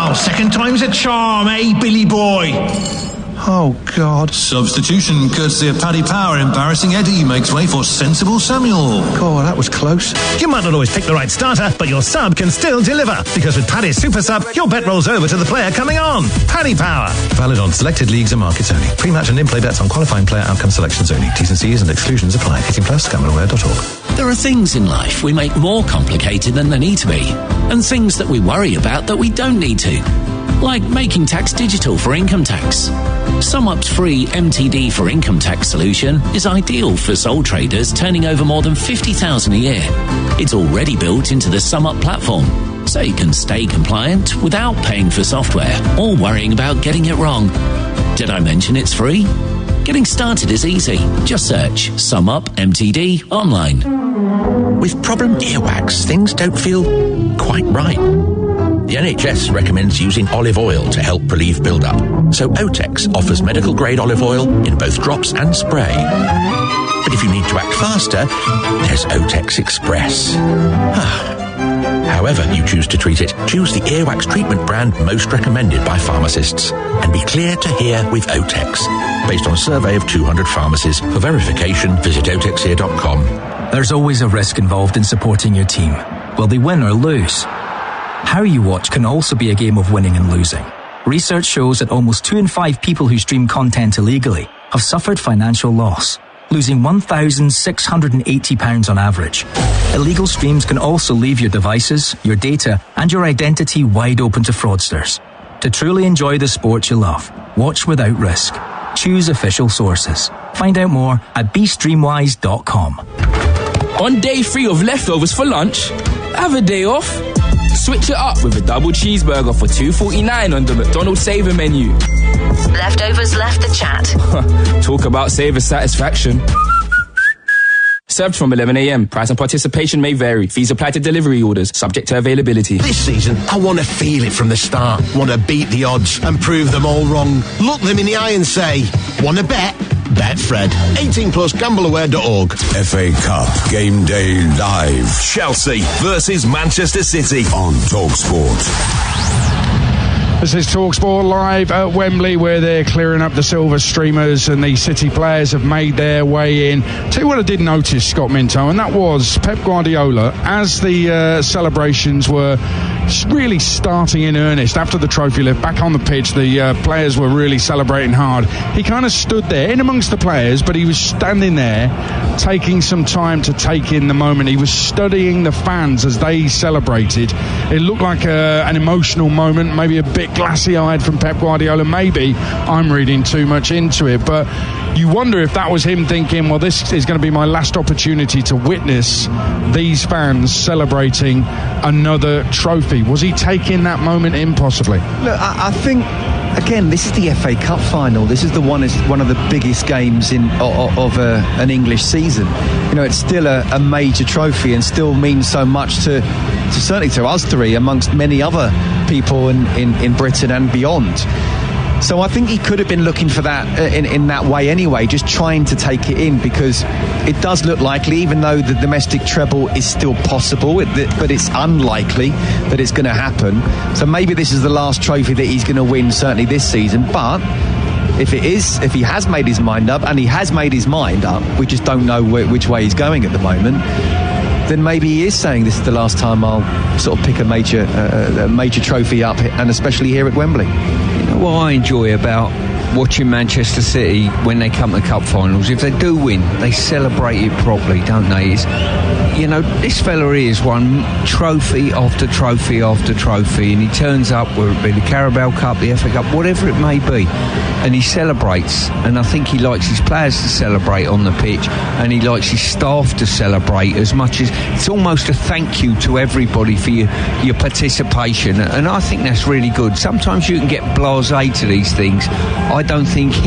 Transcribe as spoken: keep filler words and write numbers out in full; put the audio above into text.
Well, second time's a charm, eh, Billy boy? Oh, God. Substitution courtesy of Paddy Power. Embarrassing Eddie makes way for sensible Samuel. God, that was close. You might not always pick the right starter, but your sub can still deliver. Because with Paddy's Super Sub, your bet rolls over to the player coming on. Paddy Power. Valid on selected leagues and markets only. Pre-match and in-play bets on qualifying player outcome selections only. T's and C's and exclusions apply. eighteen plus, gamble aware dot org. There are things in life we make more complicated than they need to be. And things that we worry about that we don't need to. Like making tax digital for income tax. SumUp's free M T D for income tax solution is ideal for sole traders turning over more than fifty thousand dollars a year. It's already built into the SumUp platform, so you can stay compliant without paying for software or worrying about getting it wrong. Did I mention it's free? Getting started is easy. Just search SumUp M T D online. With problem earwax, things don't feel quite right. The N H S recommends using olive oil to help relieve build-up. So Otex offers medical-grade olive oil in both drops and spray. But if you need to act faster, there's Otex Express. However you choose to treat it, choose the earwax treatment brand most recommended by pharmacists. And be clear to hear with Otex. Based on a survey of two hundred pharmacies. For verification, visit otex here dot com. There's always a risk involved in supporting your team. Will they win or lose? How you watch can also be a game of winning and losing. Research shows that almost two in five people who stream content illegally have suffered financial loss, losing one thousand six hundred eighty pounds on average. Illegal streams can also leave your devices, your data, and your identity wide open to fraudsters. To truly enjoy the sport you love, watch without risk. Choose official sources. Find out more at be streamwise dot com. On day three of leftovers for lunch, have a day off. Switch it up with a double cheeseburger for two forty-nine on the McDonald's Saver menu. Leftovers left the chat. Talk about Saver satisfaction. Served from eleven a.m. Price and participation may vary. Fees apply to delivery orders, subject to availability. This season, I want to feel it from the start. Want to beat the odds and prove them all wrong. Look them in the eye and say, want to bet? Betfred. eighteen plus, gamble aware dot org. F A Cup Game Day Live. Chelsea versus Manchester City on TalkSport. This is TalkSport live at Wembley, where they're clearing up the silver streamers and the City players have made their way in. Tell you what I did notice, Scott Minto, and that was Pep Guardiola, as the uh, celebrations were really starting in earnest after the trophy lift, back on the pitch, the uh, players were really celebrating hard. He kind of stood there in amongst the players, but he was standing there taking some time to take in the moment. He was studying the fans as they celebrated. It looked like a, an emotional moment, maybe a bit glassy-eyed from Pep Guardiola. Maybe I'm reading too much into it, but you wonder if that was him thinking, well, this is going to be my last opportunity to witness these fans celebrating another trophy. Was he taking that moment in, possibly? Look, I, I think, again, this is the F A Cup final. This is the one is one of the biggest games in of, of a, an English season. You know, it's still a, a major trophy and still means so much to, to certainly to us three, amongst many other people in, in, in Britain and beyond. So I think he could have been looking for that uh, in, in that way anyway, just trying to take it in, because it does look likely, even though the domestic treble is still possible, it, but it's unlikely that it's going to happen. So maybe this is the last trophy that he's going to win, certainly this season. But if it is, if he has made his mind up, and he has made his mind up, we just don't know wh- which way he's going at the moment, then maybe he is saying this is the last time I'll sort of pick a major, uh, a major trophy up, and especially here at Wembley. You know what I enjoy about watching Manchester City when they come to cup finals, if they do win, they celebrate it properly, don't they? It's, you know, this fella here has won trophy after trophy after trophy, and he turns up, whether it be the Carabao Cup, the F A Cup, whatever it may be, and he celebrates. And I think he likes his players to celebrate on the pitch, and he likes his staff to celebrate as much as it's almost a thank you to everybody for your, your participation. And I think that's really good. Sometimes you can get blasé to these things. I don't think